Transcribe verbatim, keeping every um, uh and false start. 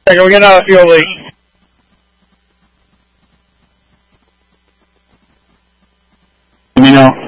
Second, we get out of the field league. Let me know.